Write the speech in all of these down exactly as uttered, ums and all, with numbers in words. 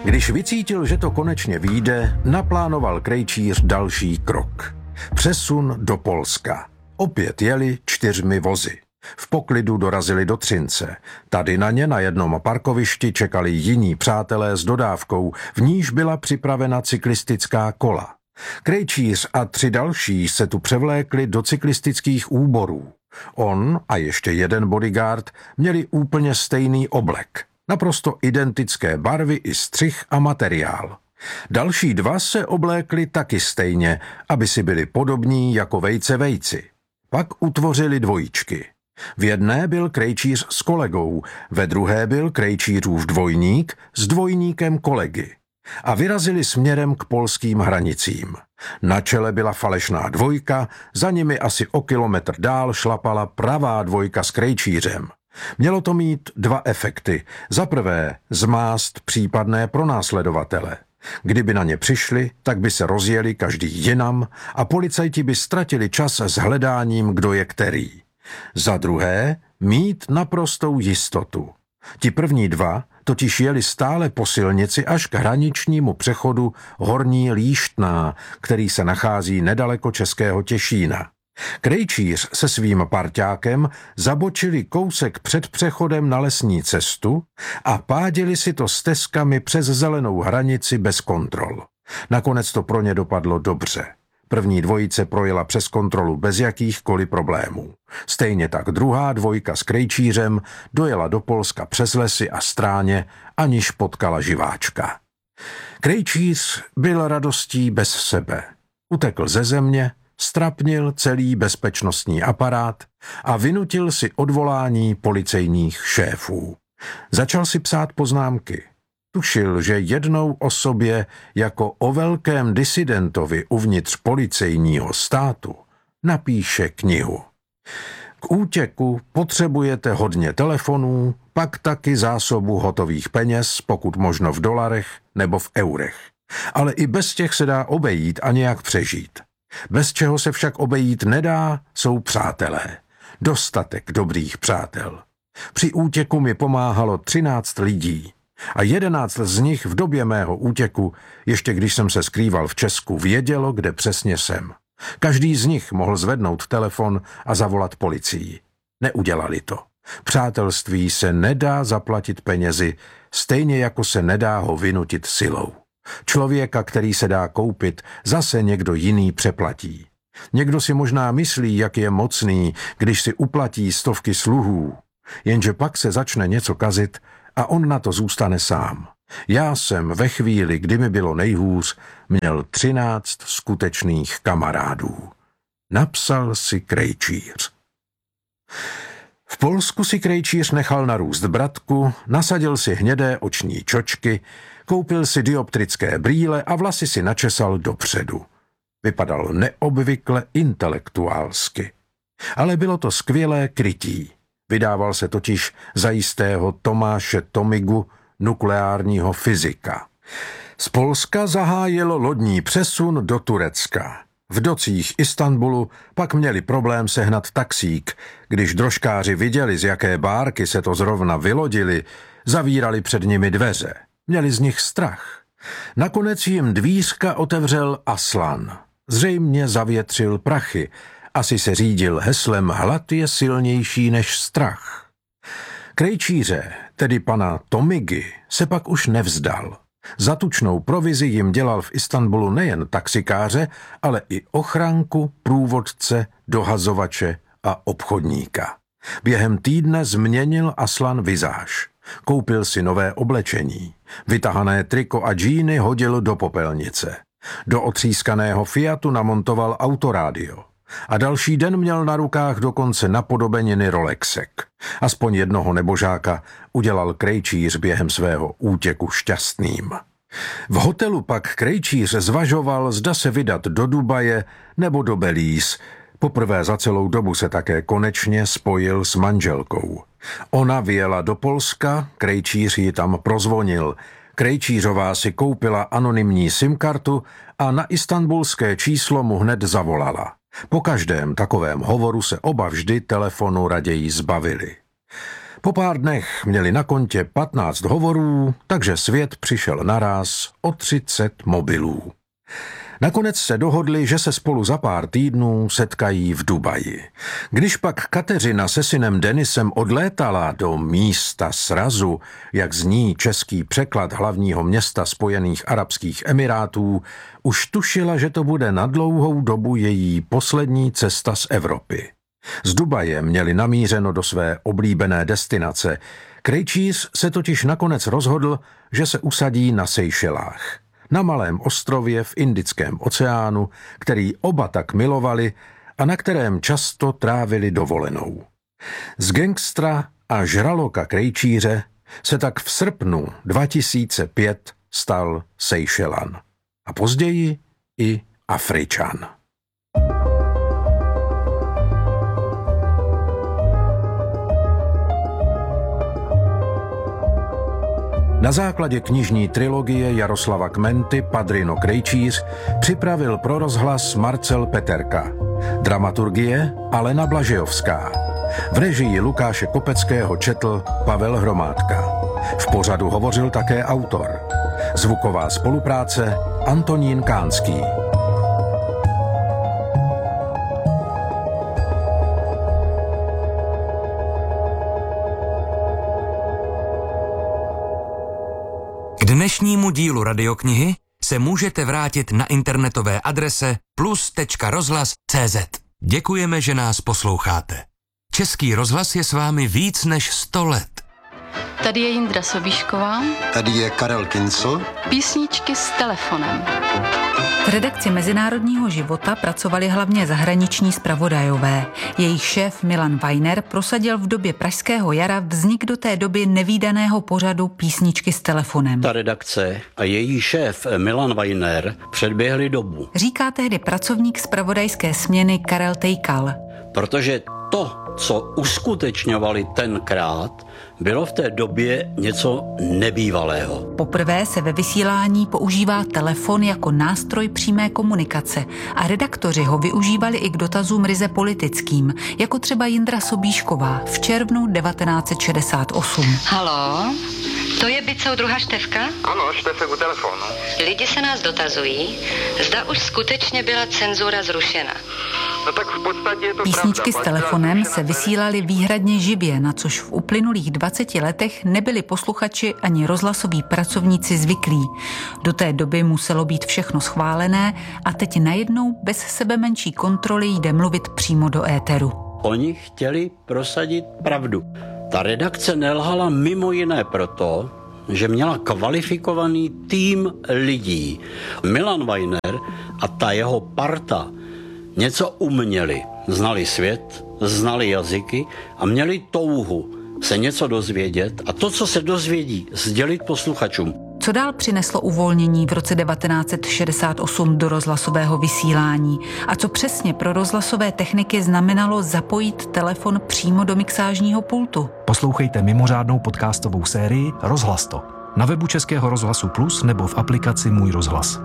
Když vycítil, že to konečně vyjde, naplánoval Krejčíř další krok. Přesun do Polska. Opět jeli čtyřmi vozy. V poklidu dorazili do Třince. Tady na ně na jednom parkovišti čekali jiní přátelé s dodávkou, v níž byla připravena cyklistická kola. Krejčíř a tři další se tu převlékli do cyklistických úborů. On a ještě jeden bodyguard měli úplně stejný oblek. Naprosto identické barvy i střih a materiál. Další dva se oblékli taky stejně, aby si byli podobní jako vejce vejci. Pak utvořili dvojičky. V jedné byl Krejčíř s kolegou, ve druhé byl Krejčířův dvojník s dvojníkem kolegy. A vyrazili směrem k polským hranicím. Na čele byla falešná dvojka, za nimi asi o kilometr dál šlapala pravá dvojka s Krejčířem. Mělo to mít dva efekty. Za prvé zmást případné pronásledovatele. Kdyby na ně přišli, tak by se rozjeli každý jinam a policajti by ztratili čas s hledáním, kdo je který. Za druhé mít naprostou jistotu. Ti první dva totiž jeli stále po silnici až k hraničnímu přechodu Horní Líštná, který se nachází nedaleko Českého Těšína. Krejčíř se svým parťákem zabočili kousek před přechodem na lesní cestu a pádili si to stezkami přes zelenou hranici bez kontrol. Nakonec to pro ně dopadlo dobře. První dvojice projela přes kontrolu bez jakýchkoliv problémů. Stejně tak druhá dvojka s Krejčířem dojela do Polska přes lesy a stráně, aniž potkala živáčka. Krejčíř byl radostí bez sebe. Utekl ze země, strapnil celý bezpečnostní aparát a vynutil si odvolání policejních šéfů. Začal si psát poznámky. Tušil, že jednou o sobě jako o velkém disidentovi uvnitř policejního státu napíše knihu. K útěku potřebujete hodně telefonů, pak taky zásobu hotových peněz, pokud možno v dolarech nebo v eurech. Ale i bez těch se dá obejít a nějak přežít. Bez čeho se však obejít nedá, jsou přátelé. Dostatek dobrých přátel. Při útěku mi pomáhalo třináct lidí a jedenáct z nich v době mého útěku, ještě když jsem se skrýval v Česku, vědělo, kde přesně jsem. Každý z nich mohl zvednout telefon a zavolat policii. Neudělali to. Přátelství se nedá zaplatit penězi, stejně jako se nedá ho vynutit silou. Člověka, který se dá koupit, zase někdo jiný přeplatí. Někdo si možná myslí, jak je mocný, když si uplatí stovky sluhů, jenže pak se začne něco kazit a on na to zůstane sám. Já jsem ve chvíli, kdy mi bylo nejhůř, měl třináct skutečných kamarádů. Napsal si Krejčíř. V Polsku si Krejčíř nechal narůst bratku, nasadil si hnědé oční čočky, koupil si dioptrické brýle a vlasy si načesal dopředu. Vypadal neobvykle intelektuálsky. Ale bylo to skvělé krytí. Vydával se totiž za jistého Tomáše Tomigu, nukleárního fyzika. Z Polska zahájil lodní přesun do Turecka. V docích Istanbulu pak měli problém sehnat taxík. Když drožkáři viděli, z jaké bárky se to zrovna vylodili, zavírali před nimi dveře. Měli z nich strach. Nakonec jim dvířka otevřel Aslan. Zřejmě zavětřil prachy. Asi se řídil heslem hlad je silnější než strach. Krejčíře, tedy pana Tomigy, se pak už nevzdal. Za tučnou provizi jim dělal v Istanbulu nejen taxikáře, ale i ochránku, průvodce, dohazovače a obchodníka. Během týdne změnil Aslan vizáž. Koupil si nové oblečení. Vytahané triko a džíny hodil do popelnice. Do otřískaného Fiatu namontoval autorádio. A další den měl na rukách dokonce napodobeniny Rolexek. Aspoň jednoho nebožáka udělal Krejčíř během svého útěku šťastným. V hotelu pak Krejčíř zvažoval, zda se vydat do Dubaje nebo do Belize. Poprvé za celou dobu se také konečně spojil s manželkou. Ona vyjela do Polska, Krejčíř ji tam prozvonil. Krejčířová si koupila anonymní simkartu a na istanbulské číslo mu hned zavolala. Po každém takovém hovoru se oba vždy telefonu raději zbavili. Po pár dnech měli na kontě patnáct hovorů, takže svět přišel naráz o třicet mobilů. Nakonec se dohodli, že se spolu za pár týdnů setkají v Dubaji. Když pak Kateřina se synem Denisem odlétala do místa srazu, jak zní český překlad hlavního města Spojených arabských emirátů, už tušila, že to bude na dlouhou dobu její poslední cesta z Evropy. Z Dubaje měli namířeno do své oblíbené destinace. Krejčíř se totiž nakonec rozhodl, že se usadí na Seychelách, na malém ostrově v Indickém oceánu, který oba tak milovali a na kterém často trávili dovolenou. Z gangstra a žraloka krejčíře se tak v srpnu dva tisíce pět stal Seychelan a později i Afričan. Na základě knižní trilogie Jaroslava Kmenty Padrino Krejčíř připravil pro rozhlas Marcel Peterka. Dramaturgie Alena Blažejovská. V režii Lukáše Kopeckého četl Pavel Hromádka. V pořadu hovořil také autor. Zvuková spolupráce Antonín Kánský. K dnešnímu dílu radioknihy se můžete vrátit na internetové adrese plus tečka rozhlas tečka cé zet. Děkujeme, že nás posloucháte. Český rozhlas je s vámi víc než sto let. Tady je Jindra Sobíšková. Tady je Karel Kincl. Písničky s telefonem. V redakci Mezinárodního života pracovali hlavně zahraniční zpravodajové. Jejich šéf Milan Vajner prosadil v době pražského jara vznik do té doby nevídaného pořadu Písničky s telefonem. Ta redakce a její šéf Milan Vajner předběhli dobu. Říká tehdy pracovník zpravodajské směny Karel Tejkal. Protože to, co uskutečňovali tenkrát, bylo v té době něco nebývalého. Poprvé se ve vysílání používá telefon jako nástroj přímé komunikace a redaktoři ho využívali i k dotazům ryze politickým, jako třeba Jindra Sobíšková v červnu devatenáct set šedesát osm. Haló, to je byt soudruha Štefka? Ano, Štefek u telefonu. Lidi se nás dotazují, zda už skutečně byla cenzura zrušena. No tak v podstatě je to Písničky pravda. s telefonem se vysílaly výhradně živě, na což v uplynulých dvaceti letech nebyli posluchači ani rozhlasoví pracovníci zvyklí. Do té doby muselo být všechno schválené a teď najednou bez sebe menší kontroly jde mluvit přímo do éteru. Oni chtěli prosadit pravdu. Ta redakce nelhala mimo jiné proto, že měla kvalifikovaný tým lidí. Milan Vajner a ta jeho parta něco uměli. Znali svět, znali jazyky a měli touhu se něco dozvědět a to, co se dozvědí, sdělit posluchačům. Co dál přineslo uvolnění v roce devatenáct set šedesát osm do rozhlasového vysílání? A co přesně pro rozhlasové techniky znamenalo zapojit telefon přímo do mixážního pultu? Poslouchejte mimořádnou podcastovou sérii Rozhlas to na webu Českého rozhlasu Plus nebo v aplikaci Můj rozhlas.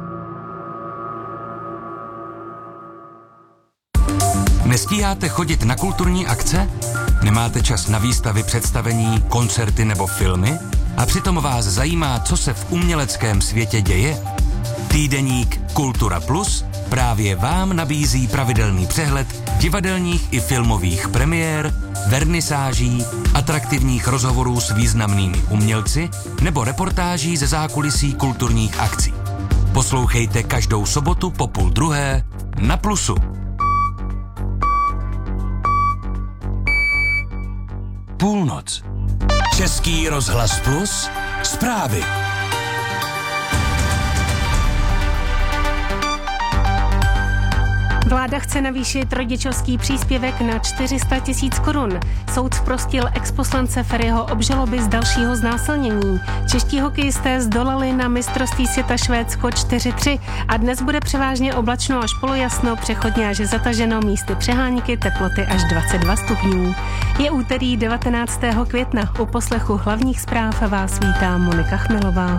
Nestíháte chodit na kulturní akce? Nemáte čas na výstavy, představení, koncerty nebo filmy? A přitom vás zajímá, co se v uměleckém světě děje? Týdeník Kultura Plus právě vám nabízí pravidelný přehled divadelních i filmových premiér, vernisáží, atraktivních rozhovorů s významnými umělci nebo reportáží ze zákulisí kulturních akcí. Poslouchejte každou sobotu po půl druhé na Plusu. Půlnoc. Český rozhlas Plus. Zprávy. Vláda chce navýšit rodičovský příspěvek na čtyři sta tisíc korun. Soud zprostil exposlance Ferryho obžaloby z dalšího znásilnění. Čeští hokejisté zdolali na mistrovství světa Švédsko čtyři tři a dnes bude převážně oblačno až polojasno, přechodně až zataženo, místy přehánky, teploty až dvacet dva stupňů. Je úterý devatenáctého května. U poslechu hlavních zpráv vás vítá Monika Chmelová.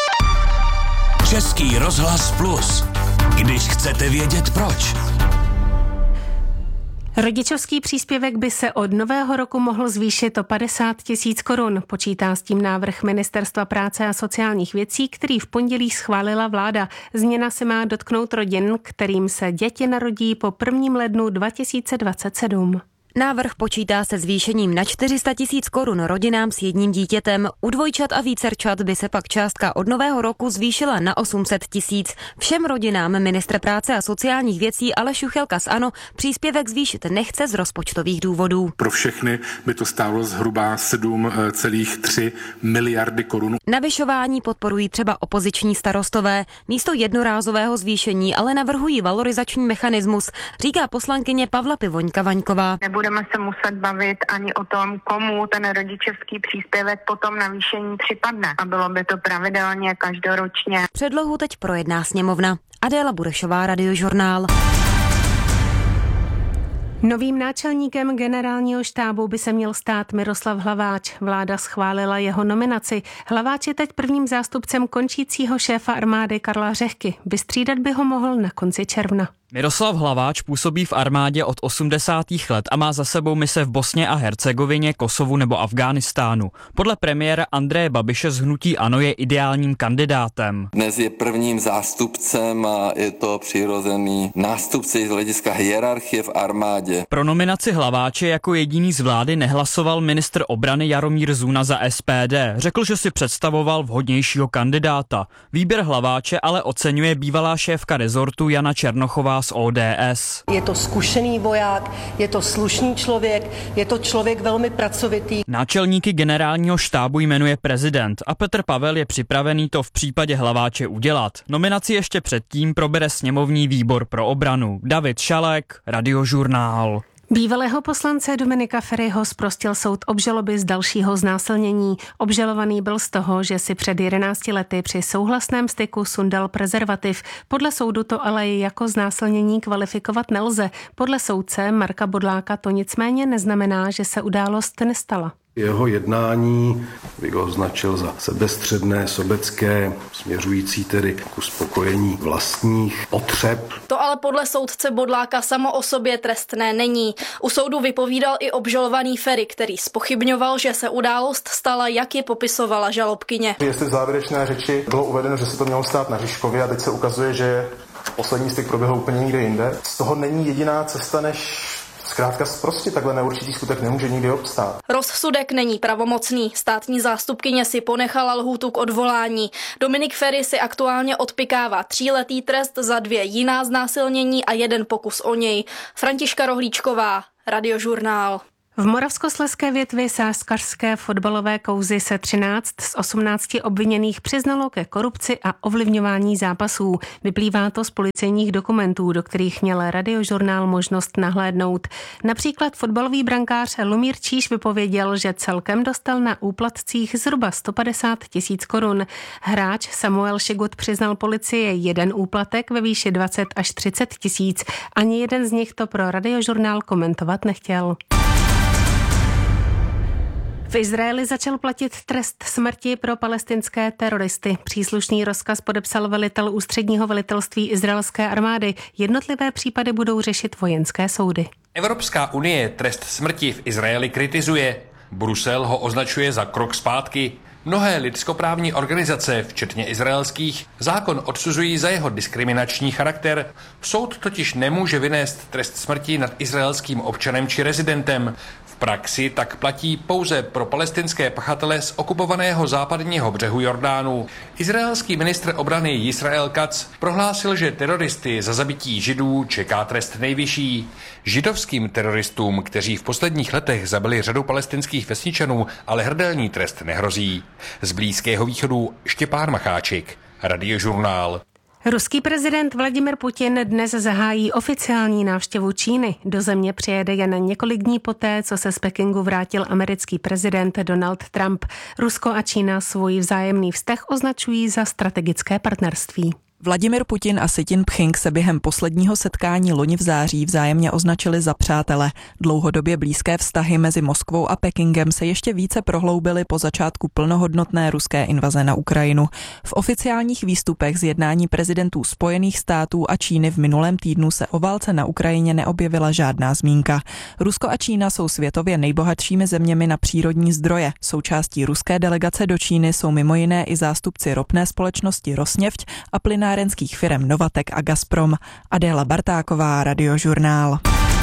Český rozhlas Plus. Když chcete vědět proč. Rodičovský příspěvek by se od nového roku mohl zvýšit o padesát tisíc korun. Počítá s tím návrh Ministerstva práce a sociálních věcí, který v pondělí schválila vláda. Změna se má dotknout rodin, kterým se děti narodí po prvním lednu dva tisíce dvacet sedm. Návrh počítá se zvýšením na čtyři sta tisíc korun rodinám s jedním dítětem. U dvojčat a vícerčat by se pak částka od nového roku zvýšila na osm set tisíc. Všem rodinám ministr práce a sociálních věcí Aleš Juchelka z ANO příspěvek zvýšit nechce z rozpočtových důvodů. Pro všechny by to stálo zhruba sedm celá tři miliardy korun. Navyšování podporují třeba opoziční starostové. Místo jednorázového zvýšení ale navrhují valorizační mechanismus, říká poslankyně Pavla Pivoňka-Vaňková. Nebudeme se muset bavit ani o tom, komu ten rodičovský příspěvek potom navýšení připadne. A bylo by to pravidelně každoročně. Předlohu teď projedná sněmovna. Adéla Burešová, Radiožurnál. Novým náčelníkem generálního štábu by se měl stát Miroslav Hlaváč. Vláda schválila jeho nominaci. Hlaváč je teď prvním zástupcem končícího šéfa armády Karla Řehky. Vystřídat by ho mohl na konci června. Miroslav Hlaváč působí v armádě od osmdesátých let a má za sebou mise v Bosně a Hercegovině, Kosovu nebo Afghánistánu. Podle premiéra Andreje Babiše z hnutí ANO je ideálním kandidátem. Dnes je prvním zástupcem a je to přirozený nástupce z hlediska hierarchie v armádě. Pro nominaci Hlaváče jako jediný z vlády nehlasoval ministr obrany Jaromír Zuna za S P D. Řekl, že si představoval vhodnějšího kandidáta. Výběr Hlaváče ale oceňuje bývalá šéfka rezortu Jana Černochová z O D S. Je to zkušený voják, je to slušný člověk, je to člověk velmi pracovitý. Náčelníky generálního štábu jmenuje prezident a Petr Pavel je připravený to v případě Hlaváče udělat. Nominaci ještě předtím probere sněmovní výbor pro obranu. David Šalek, Radiožurnál. Bývalého poslance Dominika Feriho zprostil soud obžaloby z dalšího znásilnění. Obžalovaný byl z toho, že si před jedenácti lety při souhlasném styku sundal prezervativ. Podle soudu to ale jako znásilnění kvalifikovat nelze. Podle soudce Marka Bodláka to nicméně neznamená, že se událost nestala. Jeho jednání bych ho označil za sebestředné, sobecké, směřující tedy k uspokojení vlastních potřeb. To ale podle soudce Bodláka samo o sobě trestné není. U soudu vypovídal i obžalovaný Feri, který zpochybňoval, že se událost stala, jak je popisovala žalobkyně. Jestli v závěrečné řeči bylo uvedeno, že se to mělo stát na Žižkově a teď se ukazuje, že poslední styk proběhl úplně někde jinde. Z toho není jediná cesta, než zkrátka prostě takhle neurčitý skutek nemůže nikdy obstát. Rozsudek není pravomocný. Státní zástupkyně si ponechala lhůtu k odvolání. Dominik Feri si aktuálně odpykává tříletý trest za dvě jiná znásilnění a jeden pokus o něj. Františka Rohlíčková, Radiožurnál. V Moravskoslezské větvi sázkařské fotbalové kauzy se třináct z osmnácti obviněných přiznalo ke korupci a ovlivňování zápasů. Vyplývá to z policejních dokumentů, do kterých měl Radiožurnál možnost nahlédnout. Například fotbalový brankář Lumír Číš vypověděl, že celkem dostal na úplatcích zhruba sto padesát tisíc korun. Hráč Samuel Šigut přiznal policii jeden úplatek ve výši dvacet až třicet tisíc. Ani jeden z nich to pro Radiožurnál komentovat nechtěl. V Izraeli začal platit trest smrti pro palestinské teroristy. Příslušný rozkaz podepsal velitel ústředního velitelství izraelské armády. Jednotlivé případy budou řešit vojenské soudy. Evropská unie trest smrti v Izraeli kritizuje. Brusel ho označuje za krok zpátky. Mnohé lidskoprávní organizace, včetně izraelských, zákon odsuzují za jeho diskriminační charakter. Soud totiž nemůže vynést trest smrti nad izraelským občanem či rezidentem. V praxi tak platí pouze pro palestinské pachatele z okupovaného západního břehu Jordánu. Izraelský ministr obrany Yisrael Katz prohlásil, že teroristy za zabití židů čeká trest nejvyšší. Židovským teroristům, kteří v posledních letech zabili řadu palestinských vesničanů, ale hrdelní trest nehrozí. Z Blízkého východu Štěpán Macháčik, Radiožurnál. Ruský prezident Vladimir Putin dnes zahájí oficiální návštěvu Číny. Do země přijede jen několik dní poté, co se z Pekingu vrátil americký prezident Donald Trump. Rusko a Čína svůj vzájemný vztah označují za strategické partnerství. Vladimir Putin a Xi Jinping se během posledního setkání loni v září vzájemně označili za přátele. Dlouhodobě blízké vztahy mezi Moskvou a Pekingem se ještě více prohloubily po začátku plnohodnotné ruské invaze na Ukrajinu. V oficiálních výstupech z jednání prezidentů Spojených států a Číny v minulém týdnu se o válce na Ukrajině neobjevila žádná zmínka. Rusko a Čína jsou světově nejbohatšími zeměmi na přírodní zdroje. Součástí ruské delegace do Číny jsou mimo jiné i zástupci ropné společnosti Rosneft a plynárenských firem Novatek a Gazprom. Adéla Bartáková, Radiožurnál.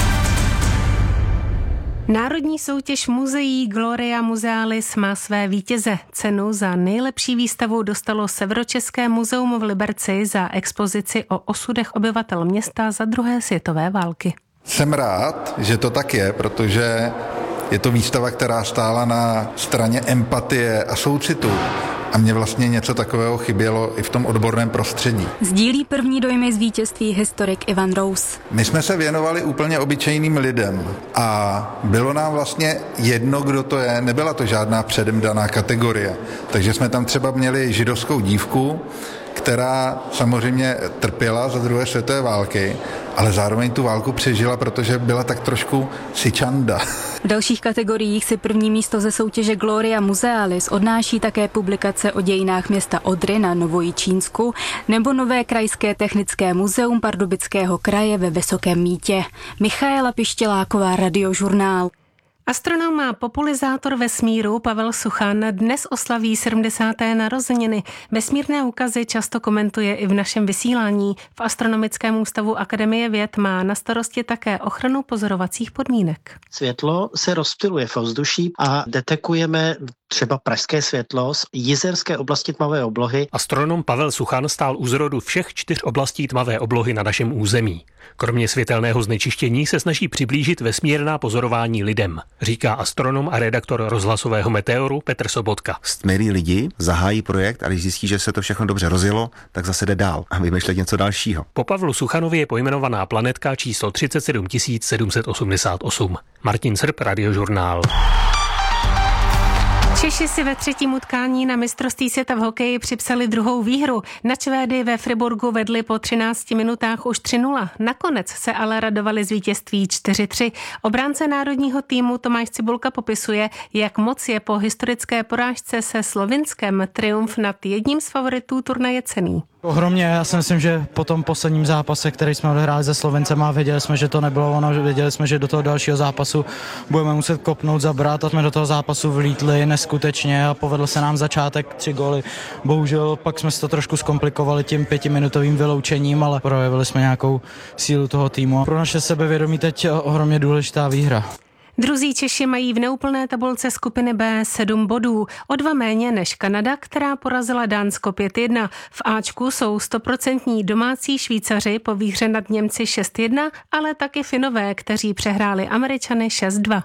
Národní soutěž muzeí Gloria Musealis má své vítěze. Cenu za nejlepší výstavu dostalo Severočeské muzeum v Liberci za expozici o osudech obyvatel města za druhé světové války. Jsem rád, že to tak je, protože je to výstava, která stála na straně empatie a soucitu. A mně vlastně něco takového chybělo i v tom odborném prostředí. Sdílí první dojmy z vítězství historik Ivan Rous. My jsme se věnovali úplně obyčejným lidem a bylo nám vlastně jedno, kdo to je, nebyla to žádná předem daná kategorie. Takže jsme tam třeba měli židovskou dívku, která samozřejmě trpěla za druhé světové války, ale zároveň tu válku přežila, protože byla tak trošku sičanda. V dalších kategoriích si první místo ze soutěže Gloria Musealis odnáší také publikace o dějinách města Odry na Novojičínsku nebo Nové krajské technické muzeum Pardubického kraje ve Vysokém Mýtě. Michaela Pištěláková, Radiožurnál. Astronom a popularizátor vesmíru Pavel Suchan dnes oslaví sedmdesáté narozeniny. Vesmírné úkazy často komentuje i v našem vysílání. V Astronomickém ústavu Akademie věd má na starosti také ochranu pozorovacích podmínek. Světlo se rozptyluje v ovzduší a detekujeme třeba pražské světlo z jizerské oblasti tmavé oblohy. Astronom Pavel Suchan stál u zrodu všech čtyř oblastí tmavé oblohy na našem území. Kromě světelného znečištění se snaží přiblížit vesmírná pozorování lidem, říká astronom a redaktor rozhlasového Meteoru Petr Sobotka. Stmělí lidi zahájí projekt a když zjistí, že se to všechno dobře rozjelo, tak zase jde dál a vymýšlet něco dalšího. Po Pavlu Suchanovi je pojmenovaná planetka číslo třicet sedm tisíc sedm set osmdesát osm. Martin Srb, Radiožurnál. Češi si ve třetím utkání na mistrovství světa v hokeji připsali druhou výhru. Na Švédy ve Friburgu vedli po třinácti minutách už tři nula. Nakonec se ale radovali z vítězství čtyři tři. Obránce národního týmu Tomáš Cibulka popisuje, jak moc je po historické porážce se Slovinskem triumf nad jedním z favoritů turnaje cenný. Ohromně, já si myslím, že po tom posledním zápase, který jsme odehráli se Slovincem a věděli jsme, že to nebylo ono, věděli jsme, že do toho dalšího zápasu budeme muset kopnout, zabrat a jsme do toho zápasu vlítli neskutečně a povedl se nám začátek, tři góly. Bohužel pak jsme si to trošku zkomplikovali tím pětiminutovým vyloučením, ale projevili jsme nějakou sílu toho týmu. Pro naše sebevědomí teď ohromně důležitá výhra. Druzí Češi mají v neúplné tabulce skupiny B sedm bodů, o dva méně než Kanada, která porazila Dánsko pět jedna. V Ačku jsou stoprocentní domácí Švýcaři po výhře nad Němci šest jedna, ale taky Finové, kteří přehráli Američany šest dva.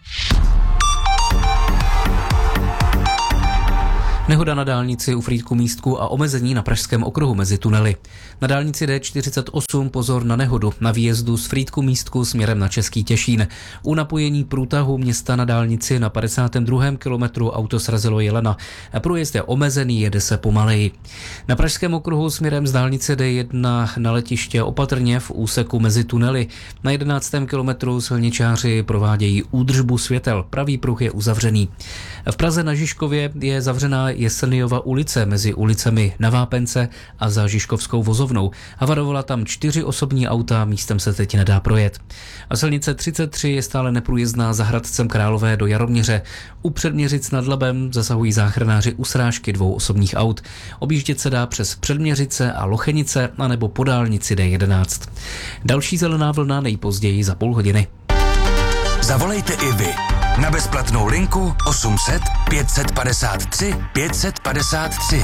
Nehoda na dálnici u Frýdku-Místku a omezení na pražském okruhu mezi tunely. Na dálnici D čtyřicet osm pozor na nehodu na výjezdu z Frýdku-Místku směrem na Český Těšín. U napojení průtahu města na dálnici na padesátém druhém kilometru auto srazilo jelena. Průjezd je omezený, jede se pomaleji. Na pražském okruhu směrem z dálnice D jedna na letiště opatrně v úseku mezi tunely. Na jedenáctém kilometru silničáři provádějí údržbu světel. Pravý pruh je uzavřený. V Praze na Žižkově je zavřená Jeseniova ulice mezi ulicemi Na Vápence a za Žižkovskou vozovnou. Havarovala tam čtyři osobní auta, místem se teď nedá projet. A silnice třicet tři je stále neprůjezdná za Hradcem Králové do Jaroměře. U Předměřic nad Labem zasahují záchranáři u srážky dvou osobních aut. Objíždět se dá přes Předměřice a Lochenice anebo po dálnici D jedenáct. Další zelená vlna nejpozději za půl hodiny. Zavolejte i vy na bezplatnou linku osm set pět set padesát tři pět set padesát tři.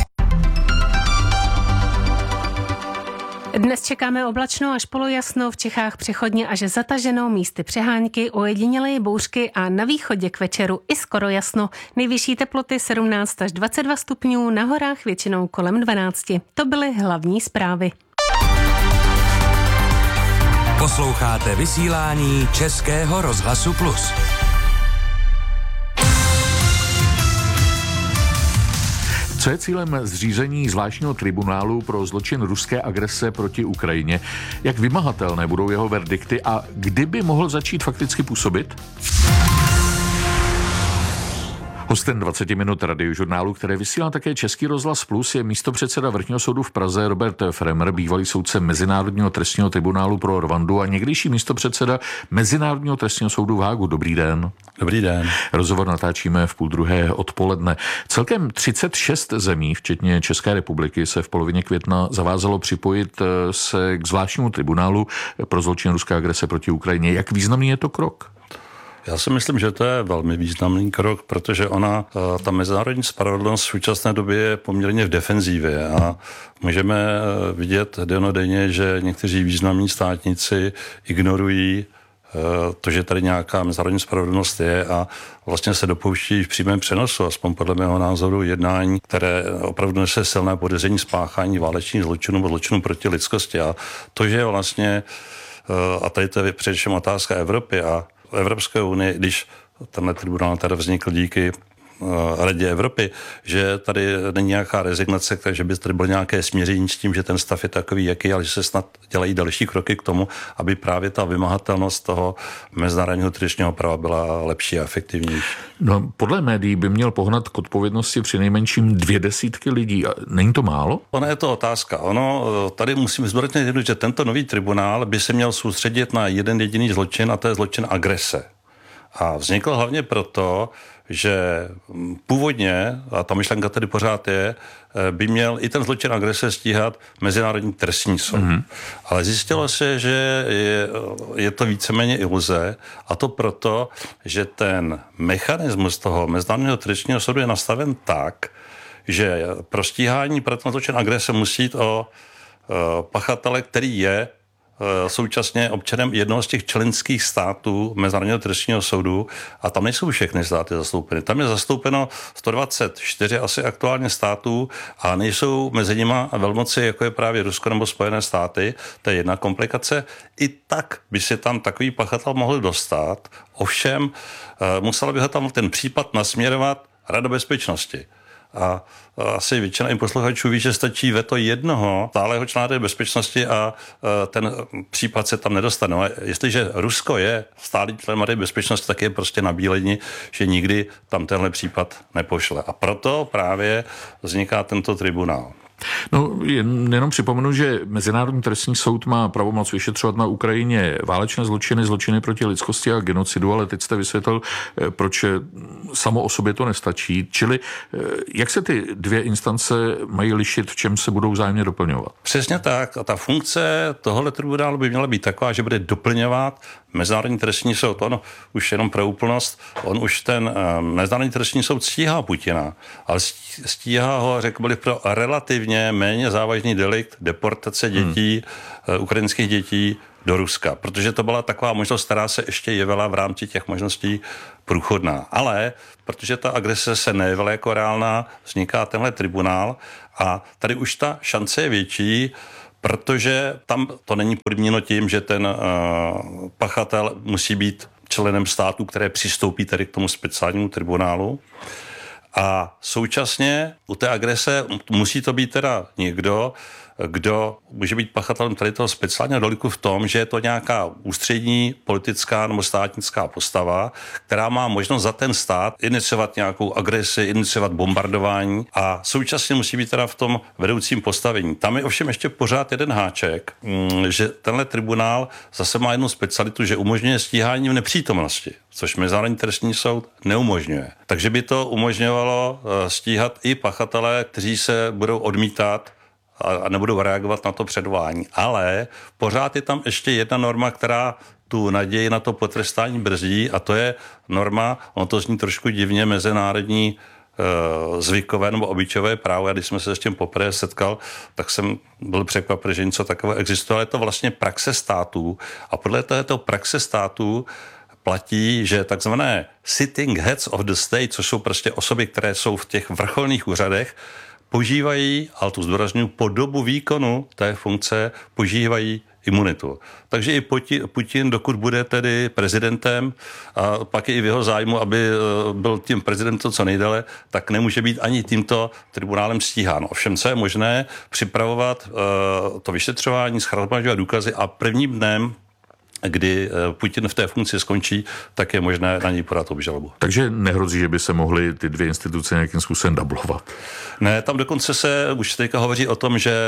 Dnes čekáme oblačno až polojasno, v Čechách přechodně až zataženou, místy přehánky, ojedinělé bouřky a na východě k večeru i skoro jasno. Nejvyšší teploty sedmnáct až dvacet dva stupňů, na horách většinou kolem dvanáct. To byly hlavní zprávy. Posloucháte vysílání Českého rozhlasu Plus. Co je cílem zřízení zvláštního tribunálu pro zločin ruské agrese proti Ukrajině? Jak vymahatelné budou jeho verdikty a kdy by mohl začít fakticky působit? Hostem dvacet minut radiožurnálu, které vysílá také Český rozhlas Plus, je místopředseda Vrchního soudu v Praze Robert Fremer, bývalý soudce Mezinárodního trestního tribunálu pro Rwandu a někdejší místopředseda Mezinárodního trestního soudu v Hágu. Dobrý den. Dobrý den. Rozhovor natáčíme v půl druhé odpoledne. Celkem třicet šest zemí, včetně České republiky, se v polovině května zavázalo připojit se k zvláštnímu tribunálu pro zločin ruské agrese proti Ukrajině. Jak významný je to krok? Já si myslím, že to je velmi významný krok, protože ona, ta mezinárodní spravedlnost v současné době je poměrně v defenzívě a můžeme vidět denodenně, že někteří významní státníci ignorují to, že tady nějaká mezinárodní spravedlnost je a vlastně se dopouští v přímém přenosu, aspoň podle mého názoru, jednání, které opravdu nese silné podezření spáchání válečných zločinů nebo zločinů proti lidskosti. A to, že vlastně, a tady to je především otázka Evropy a Evropské unie, když tenhle tribunál tady vznikl díky Radě Evropy, že tady není nějaká rezignace, takže by tady bylo nějaké směření s tím, že ten stav je takový, jaký, ale že se snad dělají další kroky k tomu, aby právě ta vymahatelnost toho mezinárodního trestního práva byla lepší a efektivnější. No, podle médií by měl pohnat k odpovědnosti přinejmenším dvě desítky lidí. Není to málo? Ono je to otázka. Ono, tady musím zdůraznit, že tento nový tribunál by se měl soustředit na jeden jediný zločin, a to je zločin agrese. A vznikl hlavně proto, že původně, a ta myšlenka tedy pořád je, by měl i ten zločin agrese stíhat Mezinárodní trestní soud. Mm-hmm. Ale zjistilo se, že je, je to víceméně iluze, a to proto, že ten mechanismus toho Mezinárodního trestního soudu je nastaven tak, že pro stíhání pro ten zločin agrese musí jít o pachatele, který je současně občanem jednoho z těch členských států Mezinárodního trestního soudu a tam nejsou všechny státy zastoupeny. Tam je zastoupeno sto dvacet čtyři asi aktuálně států a nejsou mezi nima velmoci, jako je právě Rusko nebo Spojené státy. To je jedna komplikace. I tak by si tam takový pachatel mohl dostat. Ovšem musel by ho tam ten případ nasměrovat Rada bezpečnosti. A asi většina jim posluchačů ví, že stačí veto jednoho stálého člena Rady bezpečnosti a ten případ se tam nedostane. No a jestliže Rusko je stálý člen Rady bezpečnosti, tak je prostě na bíleni, že nikdy tam tenhle případ nepošle. A proto právě vzniká tento tribunál. No, jen, jenom připomenu, že Mezinárodní trestní soud má pravomoc vyšetřovat na Ukrajině válečné zločiny, zločiny proti lidskosti a genocidu, ale teď jste vysvětlil, proč samo o sobě to nestačí. Čili jak se ty dvě instance mají lišit, v čem se budou vzájemně doplňovat? Přesně tak. A ta funkce tohohle tribunálu by měla být taková, že bude doplňovat Mezinárodní trestní soud. On už jenom pro úplnost, on už ten Mezinárodní trestní soud stíhá Putina, ale stíhá ho, řekl bych, pro relativně méně závažný delikt deportace dětí, hmm. ukrajinských dětí do Ruska, protože to byla taková možnost, která se ještě jevila v rámci těch možností průchodná. Ale protože ta agrese se nejevila jako reálná, vzniká tenhle tribunál a tady už ta šance je větší, protože tam to není podmíněno tím, že ten uh, pachatel musí být členem státu, které přistoupí tedy k tomu speciálnímu tribunálu. A současně u té agrese musí to být teda někdo, kdo může být pachatelem tady toho speciálního deliktu v tom, že je to nějaká ústřední politická nebo státnická postava, která má možnost za ten stát iniciovat nějakou agresi, iniciovat bombardování a současně musí být teda v tom vedoucím postavení. Tam je ovšem ještě pořád jeden háček, že tenhle tribunál zase má jednu specialitu, že umožňuje stíhání v nepřítomnosti, což Mezinárodní trestní soud neumožňuje. Takže by to umožňovalo stíhat i pachatele, kteří se budou odmítat a nebudou reagovat na to předvolání. Ale pořád je tam ještě jedna norma, která tu naději na to potrestání brzdí a to je norma, ono to zní trošku divně, mezinárodní e, zvykové nebo obyčejové právo. A když jsme se s tím poprvé setkal, tak jsem byl překvapen, že něco takového existuje. Ale je to vlastně praxe států a podle této praxe států platí, že takzvané sitting heads of the state, což jsou prostě osoby, které jsou v těch vrcholných úřadech, požívají, ale tu zdůrazňuji, po dobu výkonu té funkce požívají imunitu. Takže i Putin, dokud bude tedy prezidentem a pak je i v jeho zájmu, aby byl tím prezidentem co nejdéle, tak nemůže být ani tímto tribunálem stíhán. Ovšem, co je možné, připravovat uh, to vyšetřování, shromažďovat důkazy a prvním dnem, kdy Putin v té funkci skončí, tak je možné na něj podat obžalobu. Takže nehrozí, že by se mohly ty dvě instituce nějakým způsobem dublovat? Ne, tam dokonce se už teďka hovoří o tom, že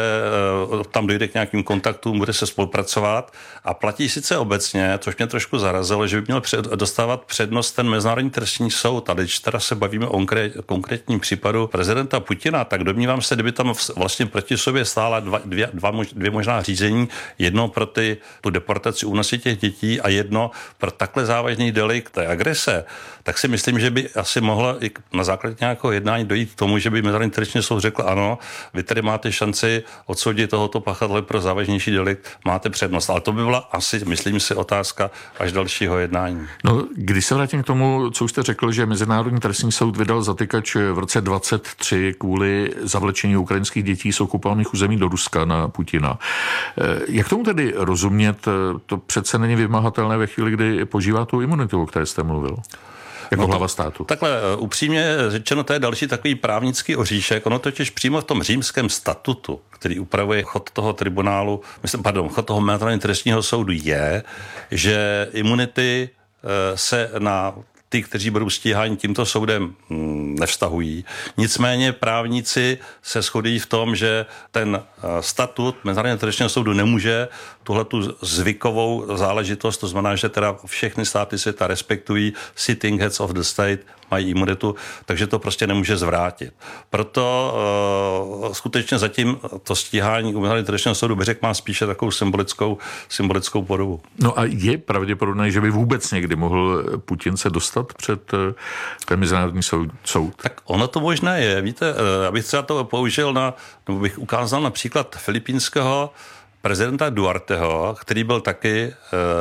tam dojde k nějakým kontaktům, bude se spolupracovat a platí sice obecně, což mě trošku zarazilo, že by měl před, dostávat přednost ten Mezinárodní trestní soud. A když teda se bavíme o konkrétním případu prezidenta Putina, tak domnívám se, kdyby tam vlastně proti sobě stála dva, dvě, dva, dvě možná řízení, jedno pro ty, tu deportaci, únosy těch dětí a jedno pro takhle závažný delikt té agrese, tak si myslím, že by asi mohla i na základě nějakého jednání dojít k tomu, že by Mezinárodní trestní soud řekl, ano, vy tady máte šanci odsoudit tohoto pachatele pro závažnější delikt, máte přednost. Ale to by byla asi, myslím si, otázka až dalšího jednání. No, když se vrátím k tomu, co už jste řekl, že Mezinárodní trestní soud vydal zatykač v roce dvacet tři kvůli zavlečení ukrajinských dětí z okupovaných území do Ruska na Putina. Jak tomu tedy rozumět? To přece není vymahatelné ve chvíli, kdy požívá tu imunitu, o které jste mluvil. Jako no hlava státu. Takhle upřímně řečeno, to je další takový právnický oříšek. Ono totiž přímo v tom římském statutu, který upravuje chod toho tribunálu, myslím, pardon, chod toho Mezinárodního trestního soudu je, že imunity se na ty, kteří budou stíháni tímto soudem, nevztahují. Nicméně právníci se shodují v tom, že ten statut Mezinárodního trestního soudu nemůže tuhletu zvykovou záležitost, to znamená, že teda všechny státy světa respektují sitting heads of the state, mají imunitu, takže to prostě nemůže zvrátit. Proto uh, skutečně zatím to stíhání u Mezinárodního trestního soudu bych řekl, má spíše takovou symbolickou, symbolickou podobu. No a je pravděpodobné, že by vůbec někdy mohl Putin se dostat před ten Mezinárodní soud, soud? Tak ono to možné je. Víte, abych třeba to použil na, nebo bych ukázal například filipínského prezidenta Duarteho, který byl taky,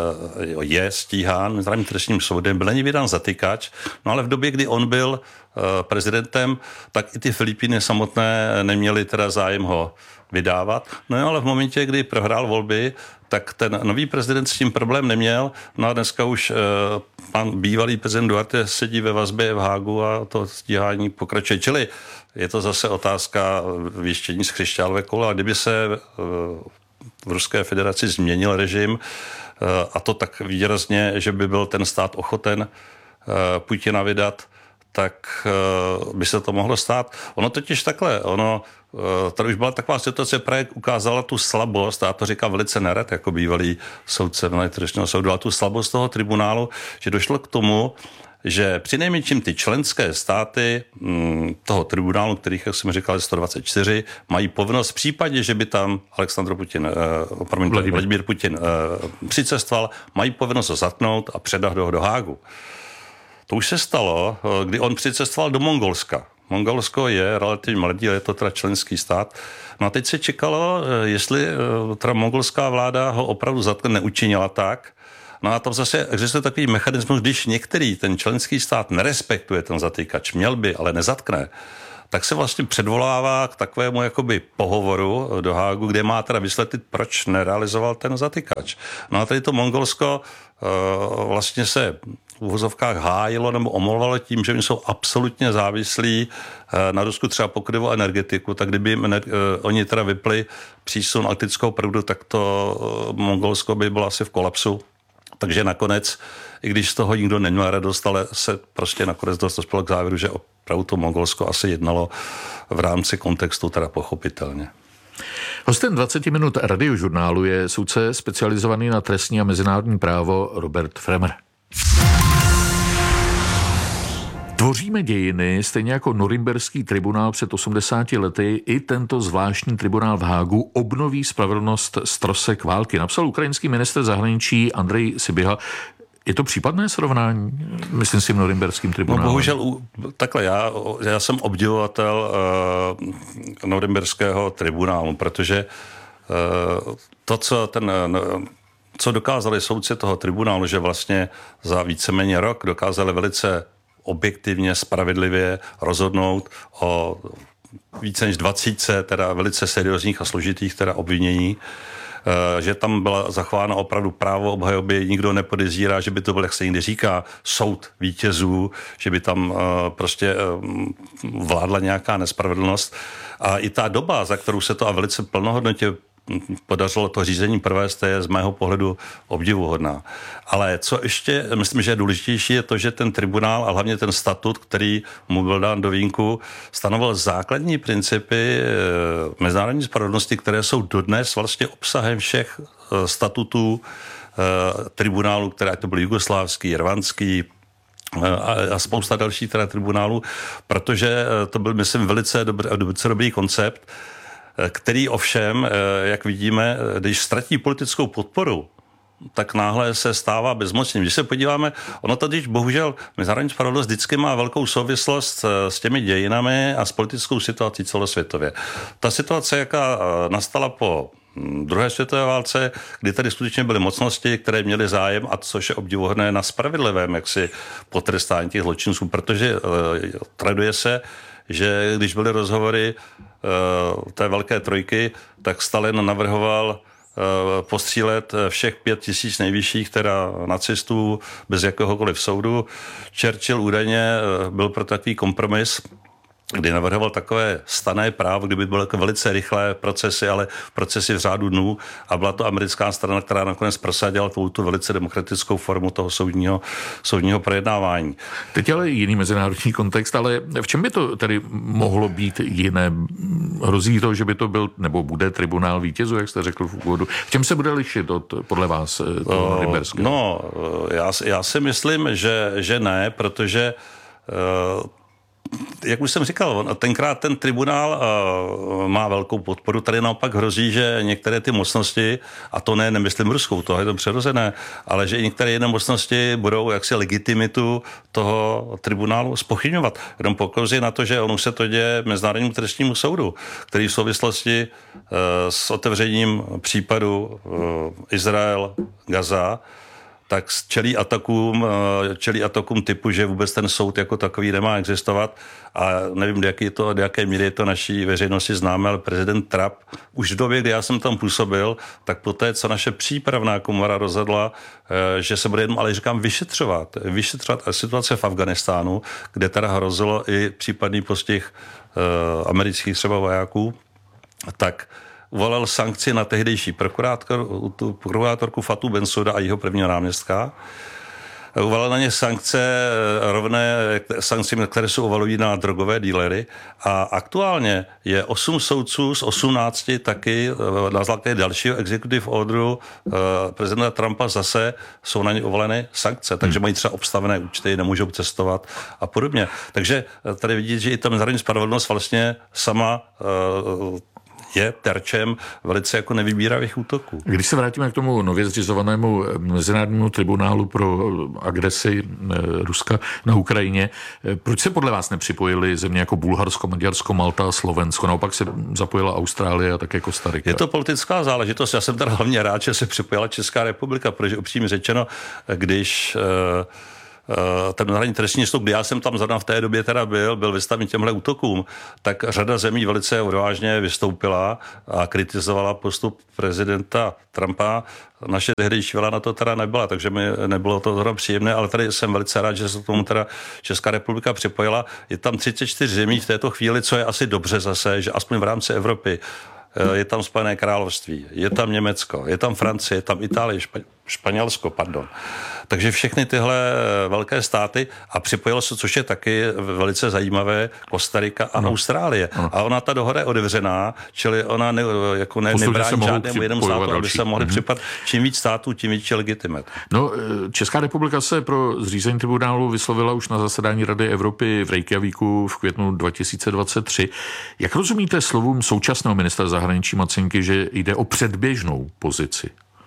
je stíhán Mezinárodním trestním soudem, byl není vydán zatykač, no ale v době, kdy on byl prezidentem, tak i ty Filipíny samotné neměly teda zájem ho vydávat. No ale v momentě, kdy prohrál volby, tak ten nový prezident s tím problém neměl. No a dneska už eh, pan bývalý prezident Duarte sedí ve vazbě v Hágu a to stíhání pokračuje. Čili je to zase otázka věštění z křišťálové koule. A kdyby se eh, v Ruské federaci změnil režim eh, a to tak výrazně, že by byl ten stát ochoten eh, Putina vydat, tak uh, by se to mohlo stát. Ono totiž takhle, ono, uh, tady už byla taková situace, právě ukázala tu slabost, a já to říkám velice nerad, jako bývalý soudce Mezinárodního trestního soudu, a tu slabost toho tribunálu, že došlo k tomu, že přinejmenším ty členské státy mm, toho tribunálu, kterých, jak jsem říkal, sto dvacet čtyři, mají povinnost v případě, že by tam Aleksandr Putin, uh, promiň, Vladimír. Vladimír Putin uh, přicestoval, mají povinnost ho zatknout a předat ho do Hágu. To už se stalo, kdy on přicestoval do Mongolska. Mongolsko je relativně mladý, ale je to teda členský stát. No a teď se čekalo, jestli teda mongolská vláda ho opravdu zatkne, neučinila tak. No a tam zase existuje takový mechanismus, když některý ten členský stát nerespektuje ten zatýkač, měl by, ale nezatkne, tak se vlastně předvolává k takovému jakoby pohovoru do Hágu, kde má teda vysvětlit, proč nerealizoval ten zatykač. No a tady to Mongolsko uh, vlastně se v uvozovkách hájilo nebo omlouvalo tím, že oni jsou absolutně závislí uh, na Rusku třeba pokud o energetiku, tak kdyby jim uh, oni teda vypli přísun arktickou proudu, tak to uh, Mongolsko by bylo asi v kolapsu. Takže nakonec, i když z toho nikdo neměl radost, ale se prostě nakonec dospělo k závěru, že opravdu to Mongolsko asi jednalo v rámci kontextu teda pochopitelně. Hostem dvacet minut radiožurnálu je soudce specializovaný na trestní a mezinárodní právo Robert Fremer. Tvoříme dějiny, stejně jako Norimberský tribunál před osmdesáti lety, i tento zvláštní tribunál v Hágu obnoví spravedlnost z trosek války. Napsal ukrajinský ministr zahraničí Andrej Sybiha. Je to případné srovnání, myslím si, Norimberským tribunálem? No bohužel, takhle, já, já jsem obdivovatel uh, Norimberského tribunálu, protože uh, to, co ten... Uh, co dokázali soudci toho tribunálu, že vlastně za víceméně rok dokázali velice objektivně, spravedlivě rozhodnout o více než dvacítce teda velice seriózních a složitých teda obvinění, že tam byla zachována opravdu právo obhajoby, nikdo nepodezírá, že by to byl, jak se někdy říká, soud vítězů, že by tam prostě vládla nějaká nespravedlnost. A i ta doba, za kterou se to a velice plnohodnotně podařilo to řízení provést, je z mého pohledu obdivuhodná. Ale co ještě, myslím, že je důležitější, je to, že ten tribunál a hlavně ten statut, který mu byl dán do vínku, stanovil základní principy mezinárodní spravedlnosti, které jsou dodnes vlastně obsahem všech statutů tribunálu, které to byl jugoslávský, rwandský, a spousta dalších teda tribunálů, protože to byl, myslím, velice dobrý, velice dobrý koncept, který ovšem, jak vidíme, když ztratí politickou podporu, tak náhle se stává bezmocným. Když se podíváme, ono totiž bohužel mezinárodní spravedlnost vždycky má velkou souvislost s těmi dějinami a s politickou situací celosvětově. Ta situace, jaká nastala po druhé světové válce, kdy tady skutečně byly mocnosti, které měly zájem, a což je obdivuhodné, na spravedlivém jaksi potrestání těch zločinců, protože uh, traduje se, že když byly rozhovory uh, té velké trojky, tak Stalin navrhoval uh, postřílet všech pět tisíc nejvyšších teda nacistů bez jakéhokoliv soudu. Churchill údajně uh, byl pro takový kompromis, kdy navrhoval takové stanné právo, kdyby byly velice rychlé procesy, ale procesy v řádu dnů, a byla to americká strana, která nakonec prosadila tu, tu velice demokratickou formu toho soudního, soudního projednávání. Teď ale jiný mezinárodní kontext, ale v čem by to tedy mohlo být jiné? Hrozí to, že by to byl, nebo bude tribunál vítězů, jak jste řekl v úvodu. V čem se bude lišit od, podle vás, toho Norimberského? No, já, já si myslím, že, že ne, protože uh, jak už jsem říkal, tenkrát ten tribunál uh, má velkou podporu, tady naopak hrozí, že některé ty mocnosti, a to ne, nemyslím ruskou, to je to přirozené, ale že některé jiné mocnosti budou jaksi legitimitu toho tribunálu zpochybňovat. Jenom poukazuje na to, že on už se to děje Mezinárodnímu trestnímu soudu, který v souvislosti uh, s otevřením případu uh, Izrael, Gaza, tak čelí atakům, čelí atakům typu, že vůbec ten soud jako takový nemá existovat, a nevím, do jaké, to, do jaké míry je to naší veřejnosti známe, ale prezident Trump už v době, kdy já jsem tam působil, tak poté, co naše přípravná komora rozhodla, že se bude jenom, ale říkám, vyšetřovat, vyšetřovat situace v Afganistánu, kde teda hrozilo i případný postih amerických třeba vojáků, tak uvalil sankci na tehdejší prokurátorku Fatou Bensouda a jeho prvního náměstka. Uvalil na ně sankce rovné sankcím, které jsou uvalují na drogové dílery, a aktuálně je osm soudců z osmnácti taky na základě dalšího executive orderu prezidenta Trumpa zase jsou na ně uvaleny sankce, takže mají třeba obstavené účty, nemůžou cestovat a podobně. Takže tady vidíte, že i ta mezinárodní spravedlnost vlastně sama je terčem velice jako nevybíravých útoků. Když se vrátíme k tomu nově zřizovanému Mezinárodnímu tribunálu pro agresi Ruska na Ukrajině, proč se podle vás nepřipojily země jako Bulharsko, Maďarsko, Malta a Slovensko? Naopak se zapojila Austrálie a také Kostarika. Je to politická záležitost. Já jsem teda hlavně rád, že se připojila Česká republika, protože upřímně řečeno, když ten mezinárodní trestní soud, kdy já jsem tam zrovna v té době teda byl, byl vystaven těmhle útokům, tak řada zemí velice odvážně vystoupila a kritizovala postup prezidenta Trumpa. Naše tehdejší vláda na to teda nebyla, takže mi nebylo to zrovna příjemné, ale tady jsem velice rád, že se k tomu teda Česká republika připojila. Je tam třicet čtyři zemí v této chvíli, co je asi dobře zase, že aspoň v rámci Evropy je tam Spojené království, je tam Německo, je tam Francie, je tam Itálie, Špa- Španělsko, pardon. Takže všechny tyhle velké státy, a připojilo se, což je taky velice zajímavé, Kostarika a ano. Austrálie. Ano. A ona ta dohoda je otevřená, čili ona ne, jako ne, nebrání žádnému jednomu státu, aby se mohli mm-hmm. připadat. Čím víc států, tím víc legitimitu. No, Česká republika se pro zřízení tribunálu vyslovila už na zasedání Rady Evropy v Reykjavíku v květnu dva tisíce dvacet tři. Jak rozumíte slovům současného ministra zahraničí Macinky, že jde o předběžnou pozici?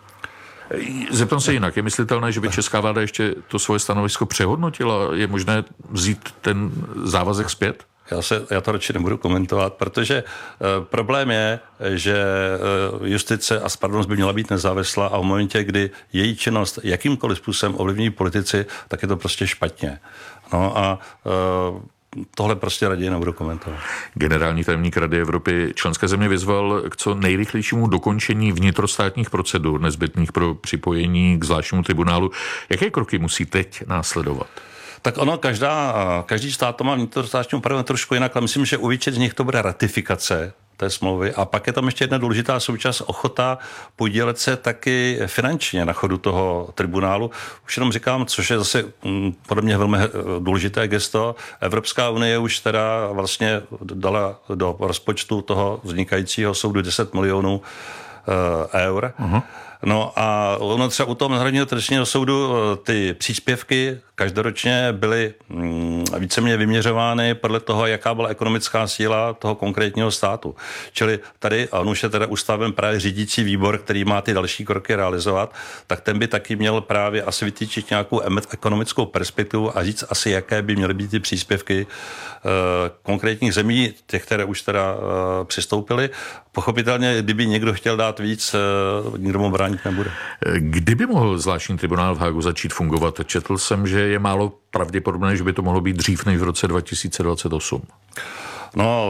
Zeptám se jinak. Je myslitelné, že by česká vláda ještě to svoje stanovisko přehodnotila? Je možné vzít ten závazek zpět? Já, se, já to radši nebudu komentovat, protože uh, problém je, že uh, justice a spravedlnost by měla být nezávislá, a v momentě, kdy její činnost jakýmkoliv způsobem ovlivní politici, tak je to prostě špatně. No a uh, tohle prostě raději nebudu komentovat. Generální tajemník Rady Evropy členské země vyzval k co nejrychlejšímu dokončení vnitrostátních procedur nezbytných pro připojení k zvláštnímu tribunálu. Jaké kroky musí teď následovat? Tak ono, každá, každý stát to má vnitrostátní úpravu trošku jinak, ale myslím, že u většiny z nich to bude ratifikace té smlouvy. A pak je tam ještě jedna důležitá součást, ochota podílet se taky finančně na chodu toho tribunálu. Už jenom říkám, což je zase mm, podle mě velmi důležité gesto. Evropská unie už teda vlastně dala do rozpočtu toho vznikajícího soudu deset milionů uh, eur. Uh-huh. No a ono třeba u toho Mezinárodního trestního soudu ty příspěvky každoročně byly mm, víceméně vyměřovány podle toho, jaká byla ekonomická síla toho konkrétního státu. Čili tady, a on už je teda ustaven právě řídící výbor, který má ty další kroky realizovat, tak ten by taky měl právě asi vytýčit nějakou ekonomickou perspektivu a říct asi, jaké by měly být ty příspěvky uh, konkrétních zemí, těch, které už teda uh, přistoupily. Pochopitelně, kdyby někdo chtěl dát víc, uh, nikdo mu bránit nebude. Kdyby mohl zvláštní tribunál v Hágu začít fungovat? Četl jsem, že je málo pravděpodobné, že by to mohlo být dřív než v roce dva tisíce dvacet osm. No,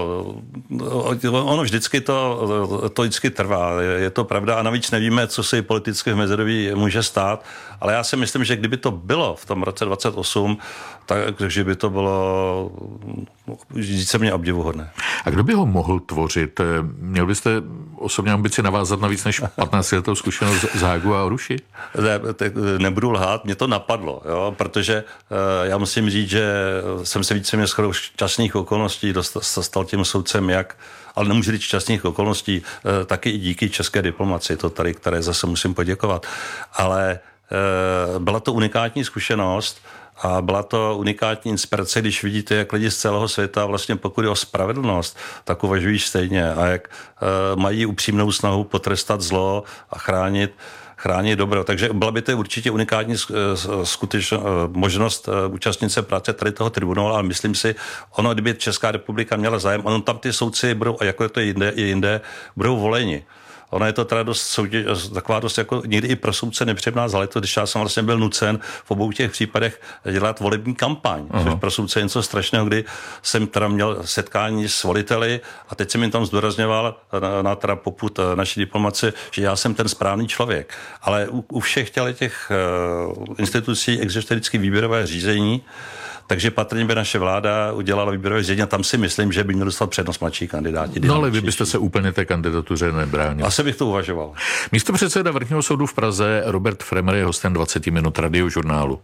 ono vždycky to, to vždycky trvá, je to pravda a navíc nevíme, co se politicky v mezidobí může stát, ale já si myslím, že kdyby to bylo v tom roce dvacet osm, takže by to bylo víceméně obdivuhodné. A kdo by ho mohl tvořit? Měl byste osobně ambici navázat na víc než patnáct letou zkušenost z Hágu a Aruši? Ne, nebudu lhát, mě to napadlo, jo, protože já musím říct, že jsem se víceméně shodou šťastných okolností dostal, stal tím soudcem jak, ale nemůžu říct šťastných okolností, taky i díky české diplomaci, to tady, které zase musím poděkovat. Ale byla to unikátní zkušenost a byla to unikátní inspirace, když vidíte, jak lidi z celého světa vlastně pokud je o spravedlnost, tak uvažují stejně a jak mají upřímnou snahu potrestat zlo a chránit chránit dobro. Takže byla by to určitě unikátní skutečnost, možnost účastnit se práce tady toho tribunálu, ale myslím si, ono, kdyby Česká republika měla zájem, ono tam ty soudci budou, a jako je to jinde, i jinde, budou voleni. Ono je to teda dost soutěž, taková dost jako někdy i pro soudce nepříjemná záležitost, když já jsem vlastně byl nucen v obou těch případech dělat volební kampaň. Uh-huh. Což pro soudce je něco strašného, kdy jsem teda měl setkání s voliteli a teď jsem jim tam zdůrazňoval na, na teda popud naší diplomacie, že já jsem ten správný člověk. Ale u, u všech těch uh, institucí existuje vždycky výběrové řízení, takže patrně by naše vláda udělala výběrové řízení a tam si myslím, že by měl dostat přednost mladší kandidáti. No ale vy byste se úplně té kandidatuře nebránil. Asi bych to uvažoval. Místopředseda Vrchního soudu v Praze Robert Fremer je hostem dvacet minut Radiožurnálu.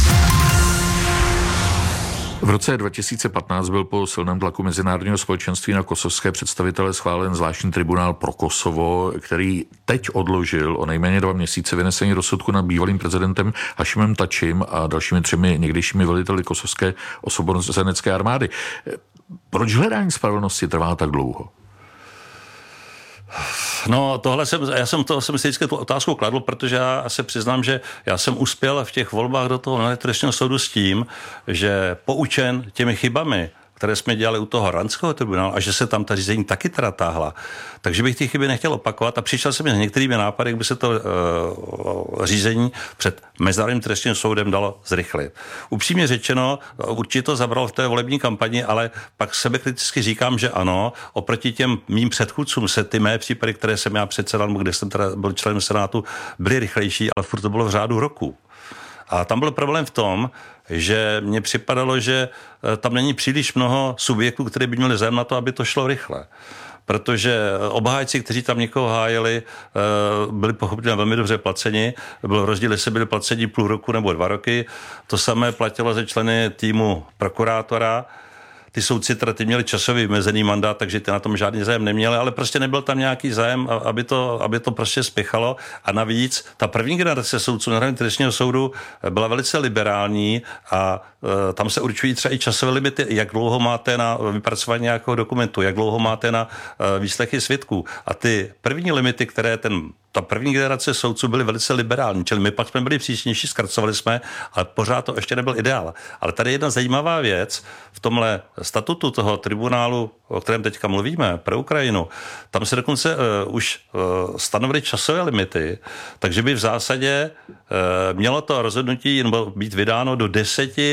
V roce dva tisíce patnáct byl po silném tlaku mezinárodního společenství na kosovské představitele schválen zvláštní tribunál pro Kosovo, který teď odložil o nejméně dva měsíce vynesení rozsudku nad bývalým prezidentem Hašimem Tačim a dalšími třemi někdejšími veliteli kosovské osvobozenecké armády. Proč hledání spravedlnosti trvá tak dlouho? No, tohle jsem, já jsem to jsem si vždycky tu otázku kladl, protože já se přiznám, že já jsem uspěl v těch volbách do toho trestního soudu s tím, že poučen těmi chybami, které jsme dělali u toho Haranského tribunálu a že se tam ta řízení taky teda táhla. Takže bych ty chyby nechtěl opakovat a přišel jsem s některými nápady, jak by se to uh, řízení před Mezinárodním trestním soudem dalo zrychlit. Upřímně řečeno, určitě to zabral v té volební kampani, ale pak sebekriticky říkám, že ano, oproti těm mým předchůdcům se ty mé případy, které jsem já předsedal, kde jsem teda byl členem Senátu, byly rychlejší, ale furt to bylo v řádu roku. A tam byl problém v tom, že mně připadalo, že tam není příliš mnoho subjektů, které by měli zájem na to, aby to šlo rychle. Protože obhájci, kteří tam někoho hájili, byli pochopitelně velmi dobře placeni. Byl rozdíl, jestli byli placeni půl roku nebo dva roky. To samé platilo ze členy týmu prokurátora. Ty soudci teda ty měli časový vymezený mandát, takže ty na tom žádný zájem neměli, ale prostě nebyl tam nějaký zájem, aby to, aby to prostě spěchalo. A navíc ta první generace soudců Mezinárodního trestního soudu byla velice liberální a e, tam se určují třeba i časové limity, jak dlouho máte na vypracování nějakého dokumentu, jak dlouho máte na e, výslechy svědků. A ty první limity, které ten ta první generace soudců byly velice liberální, čili my pak jsme byli přísnější, zkracovali jsme, ale pořád to ještě nebyl ideál. Ale tady jedna zajímavá věc v tomhle statutu toho tribunálu, o kterém teďka mluvíme, pro Ukrajinu, tam se dokonce uh, už uh, stanovily časové limity, takže by v zásadě uh, mělo to rozhodnutí nebo být vydáno do deseti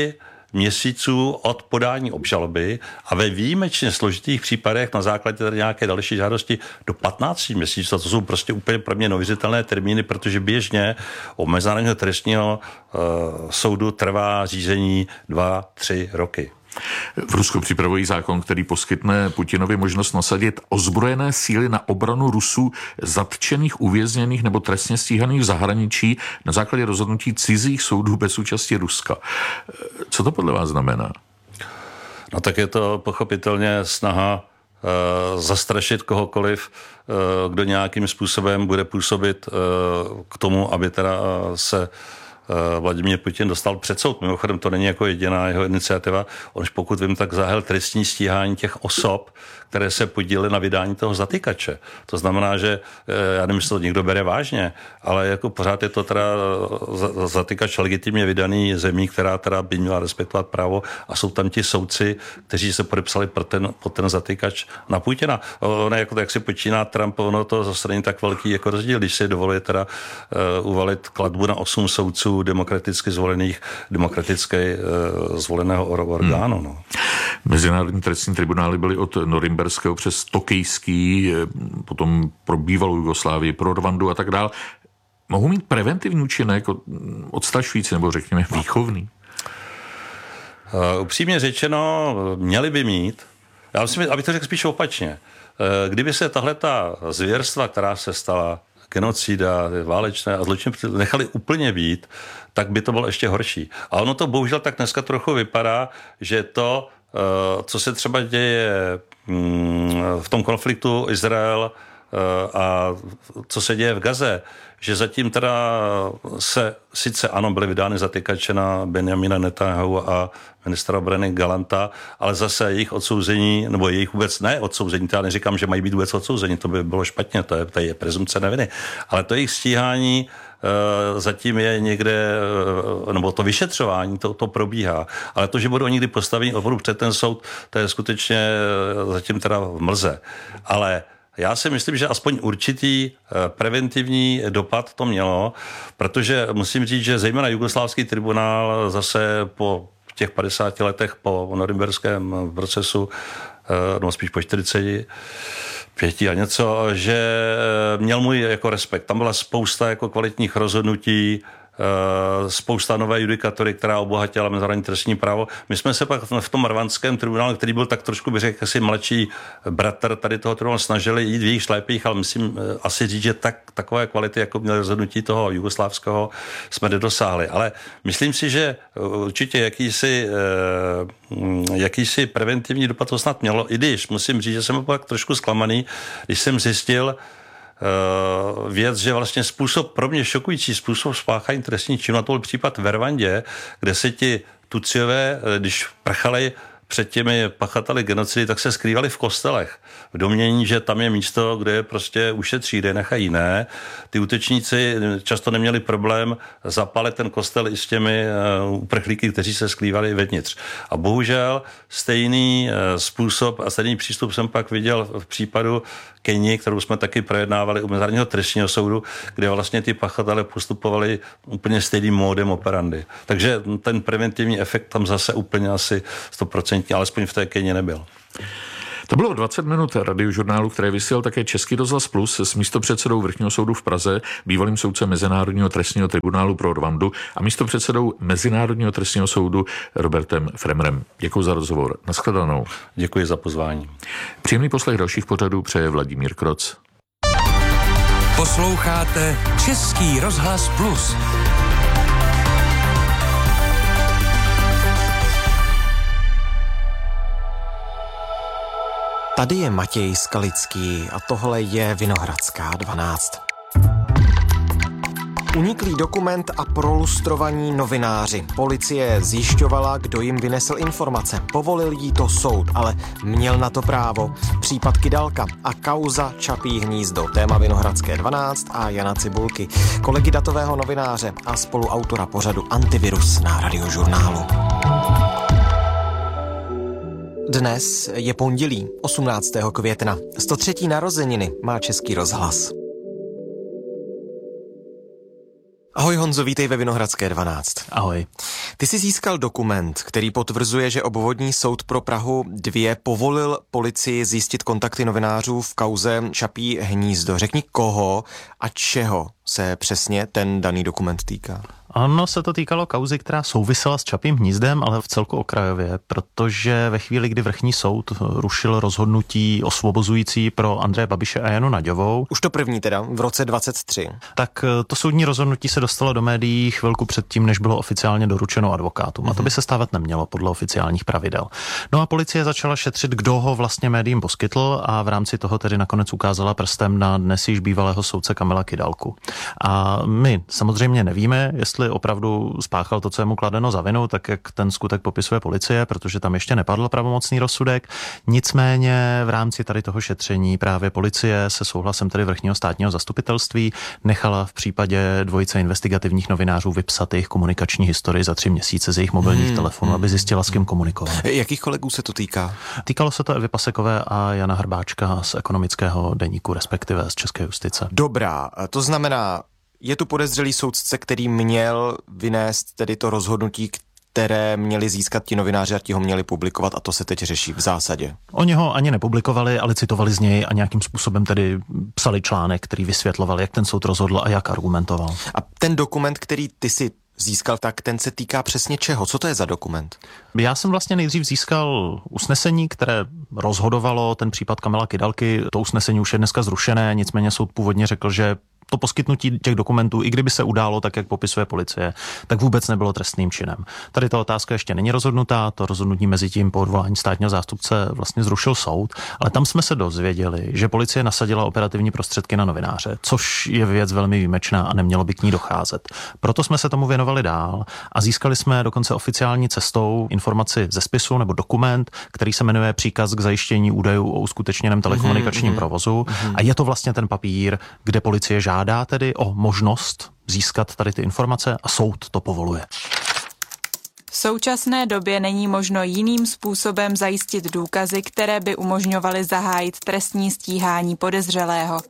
měsíců od podání obžaloby a ve výjimečně složitých případech na základě tady nějaké další žádosti do patnáct měsíců. To jsou prostě úplně pro mě neuvěřitelné termíny, protože běžně u Mezinárodního trestního uh, soudu trvá řízení dva, tři roky. V Rusku připravují zákon, který poskytne Putinovi možnost nasadit ozbrojené síly na obranu Rusů zatčených, uvězněných nebo trestně stíhaných v zahraničí na základě rozhodnutí cizích soudů bez účasti Ruska. Co to podle vás znamená? No tak je to pochopitelně snaha uh, zastrašit kohokoliv, uh, kdo nějakým způsobem bude působit uh, k tomu, aby teda uh, se Vladimír Putin dostal před soud. Mimochodem to není jako jediná jeho iniciativa. On, pokud vím, tak zahájil trestní stíhání těch osob, které se podílely na vydání toho zatykače. To znamená, že já nevím, jestli to někdo bere vážně, ale jako pořád je to teda zatykač legitimně vydaný zemí, která teda by měla respektovat právo a jsou tam ti soudci, kteří se podepsali pro ten, pod ten zatykač na Putina. Ono jako jak si počíná Trump, ono to zase není tak velký jako rozdíl, když si dovoluje teda uh, uvalit kladbu na osm soudců demokraticky zvolených, demokraticky uh, zvoleného orgánu. Hmm. No. Mezinárodní trestní tribunály byly od norimberského přes tokijský, potom pro bývalou Jugoslávii, pro Rwandu a tak dál. Mohou mít preventivní účinek, odstrašující nebo řekněme výchovný? Uh, upřímně řečeno, měli by mít. Já myslím, abych to řekl spíš opačně. Uh, kdyby se tahleta zvěrstva, která se stala, genocida, válečné a zločiny nechali úplně být, tak by to bylo ještě horší. A ono to bohužel tak dneska trochu vypadá, že to, co se třeba děje v tom konfliktu Izrael a co se děje v Gaze, že zatím teda se, sice ano, byly vydány zatykače na Benjamina Netanyahu a ministra obrany Galanta, ale zase jejich odsouzení, nebo jejich vůbec ne odsouzení, to já neříkám, že mají být vůbec odsouzení, to by bylo špatně, to je, to je prezumce neviny, ale to jejich stíhání uh, zatím je někde, uh, nebo to vyšetřování, to, to probíhá, ale to, že budou někdy postavení opravdu před ten soud, to je skutečně uh, zatím teda v mlze, ale já si myslím, že aspoň určitý preventivní dopad to mělo, protože musím říct, že zejména jugoslávský tribunál zase po těch padesáti letech po norimberském procesu, no spíš po čtyřiceti pěti a něco, že měl můj jako respekt. Tam byla spousta jako kvalitních rozhodnutí, spousta nové judikatury, která obohatila mezinárodní trestní právo. My jsme se pak v tom rwandském tribunálu, který byl tak trošku, bych řekl, asi mladší bratr tady toho tribunálu, snažili jít v jejich šlépích, ale myslím asi říct, že tak, takové kvality, jako měly rozhodnutí toho jugoslávského, jsme nedosáhli. Ale myslím si, že určitě jakýsi, jakýsi preventivní dopad to snad mělo, i když musím říct, že jsem byl trošku zklamaný, když jsem zjistil, věc, že vlastně způsob, pro mě šokující způsob spáchání trestních činů, a to byl případ ve Rwandě, kde se ti Tutsiové, když prchali před těmi pachateli genocidy, tak se skrývali v kostelech. V domnění, že tam je místo, kde je prostě ušetří, kde nechají jiné. Ty útočníci často neměli problém zapalit ten kostel i s těmi uprchlíky, kteří se skrývali vevnitř. A bohužel stejný způsob a stejný přístup jsem pak viděl v případu Keni, kterou jsme taky projednávali u Mezinárodního trestního soudu, kde vlastně ty pachatele postupovali úplně stejným módem operandy. Takže ten preventivní efekt tam zase úplně asi sto procent, alespoň v té Keni nebyl. To bylo dvacet minut radiožurnálu, které vysílal také Český rozhlas Plus s místopředsedou Vrchního soudu v Praze, bývalým soudcem Mezinárodního trestního tribunálu pro Rwandu a místopředsedou Mezinárodního trestního soudu Robertem Fremrem. Děkuji za rozhovor. Naschledanou. Děkuji za pozvání. Příjemný poslech dalších pořadů přeje Vladimír Kroc. Posloucháte Český rozhlas Plus. Tady je Matěj Skalický a tohle je Vinohradská dvanáct. Uniklý dokument a prolustrovaní novináři. Policie zjišťovala, kdo jim vynesl informace. Povolil jí to soud, ale měl na to právo. Případ Kydalka a kauza Čapí hnízdo. Téma Vinohradské dvanáct a Jana Cibulky, kolegy datového novináře a spoluautora pořadu Antivirus na Radiožurnálu. Dnes je pondělí, osmnáctého května. sto třetí narozeniny má Český rozhlas. Ahoj Honzo, vítej ve Vinohradské dvanáct. Ahoj. Ty jsi získal dokument, který potvrzuje, že obvodní soud pro Prahu dva povolil policii zjistit kontakty novinářů v kauze Čapí hnízdo. Řekni, koho a čeho se přesně ten daný dokument týká. Ano, se to týkalo kauzy, která souvisela s Čapím hnízdem, ale v celku okrajově, protože ve chvíli, kdy vrchní soud rušil rozhodnutí osvobozující pro Andreje Babiše a Janu Naďovou. Už to první teda, v roce dvacet tři. Tak to soudní rozhodnutí se dostalo do médií chvilku předtím, než bylo oficiálně doručeno advokátům. A to by se stávat nemělo podle oficiálních pravidel. No a policie začala šetřit, kdo ho vlastně médiím poskytl a v rámci toho tedy nakonec ukázala prstem na dnes již bývalého soudce Kamila Kydalku. A my samozřejmě nevíme, jestli opravdu spáchal to, co je mu kladeno za vinu, tak jak ten skutek popisuje policie, protože tam ještě nepadl pravomocný rozsudek. Nicméně v rámci tady toho šetření právě policie se souhlasem tedy vrchního státního zastupitelství nechala v případě dvojice investigativních novinářů vypsat jejich komunikační historii za tři měsíce z jejich mobilních hmm, telefonů, aby zjistila, s kým komunikoval. Jakých kolegů se to týká? Týkalo se to Evy Pasekové a Jana Hrbáčka z Ekonomického deníku, respektive z České justice. Dobrá, to znamená, je tu podezřelý soudce, který měl vynést tedy to rozhodnutí, které měli získat ti novináři a ti ho měli publikovat a to se teď řeší v zásadě. Oni ho ani nepublikovali, ale citovali z něj a nějakým způsobem tedy psali článek, který vysvětloval, jak ten soud rozhodl a jak argumentoval. A ten dokument, který ty si získal, tak ten se týká přesně čeho? Co to je za dokument? Já jsem vlastně nejdřív získal usnesení, které rozhodovalo ten případ Kamila Kydalky. To usnesení už je dneska zrušené, nicméně soud původně řekl, že to poskytnutí těch dokumentů, i kdyby se událo tak, jak popisuje policie, tak vůbec nebylo trestným činem. Tady ta otázka ještě není rozhodnutá, to rozhodnutí mezi tím po odvolání státního zástupce vlastně zrušil soud, ale tam jsme se dozvěděli, že policie nasadila operativní prostředky na novináře, což je věc velmi výjimečná a nemělo by k ní docházet. Proto jsme se tomu věnovali dál a získali jsme dokonce oficiální cestou informaci ze spisu nebo dokument, který se jmenuje Příkaz k zajištění údajů o uskutečněném telekomunikačním mm-hmm. provozu mm-hmm. a je to vlastně ten papír, kde policie žádá Žádá tedy o možnost získat tady ty informace a soud to povoluje. V současné době není možno jiným způsobem zajistit důkazy, které by umožňovaly zahájit trestní stíhání podezřelého.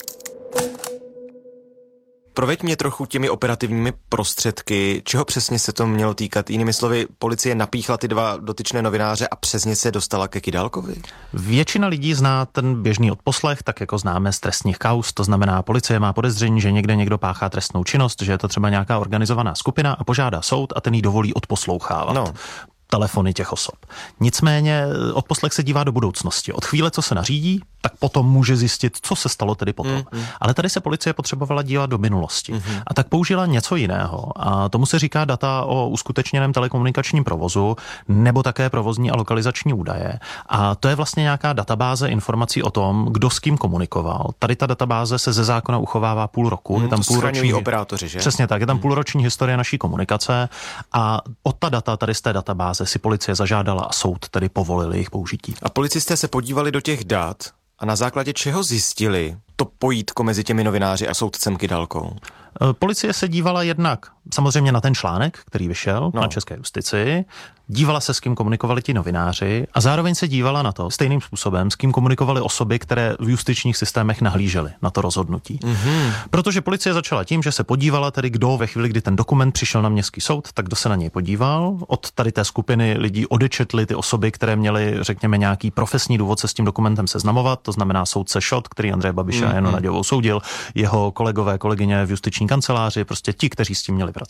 Proveď mě trochu těmi operativními prostředky, čeho přesně se to mělo týkat. Jinými slovy, policie napíchla ty dva dotyčné novináře a přesně se dostala ke Kydalkovi? Většina lidí zná ten běžný odposlech, tak jako známe z trestních kauz, to znamená, policie má podezření, že někde někdo páchá trestnou činnost, že je to třeba nějaká organizovaná skupina a požádá soud a ten jí dovolí odposlouchávat. No. Telefony těch osob. Nicméně odposlech se dívá do budoucnosti. Od chvíle, co se nařídí, tak potom může zjistit, co se stalo tedy potom. Mm, mm. Ale tady se policie potřebovala dívat do minulosti. Mm. A tak použila něco jiného. A tomu se říká data o uskutečněném telekomunikačním provozu nebo také provozní a lokalizační údaje. A to je vlastně nějaká databáze informací o tom, kdo s kým komunikoval. Tady ta databáze se ze zákona uchovává půl roku. Mm, je tam to půlroční operátoři, že? Přesně tak. Je tam mm. půlroční historie naší komunikace a od ta data tady z té databáze si policie zažádala a soud tedy povolil jejich použití. A policisté se podívali do těch dat a na základě čeho zjistili to pojítko mezi těmi novináři a soudcem Kydalkou? Policie se dívala jednak samozřejmě na ten článek, který vyšel no. na České justici, dívala se, s kým komunikovali ti novináři a zároveň se dívala na to stejným způsobem, s kým komunikovali osoby, které v justičních systémech nahlížely na to rozhodnutí. Mm-hmm. Protože policie začala tím, že se podívala tedy, kdo ve chvíli, kdy ten dokument přišel na městský soud, tak kdo se na něj podíval. Od tady té skupiny lidí odečetly ty osoby, které měly, řekněme, nějaký profesní důvod se s tím dokumentem seznamovat, to znamená soudce Šot, který Andreje Babiše mm-hmm. a Janu Naďovou soudil, jeho kolegové, kolegyně v justiční kanceláři, prostě ti, kteří s tím měli pracovat.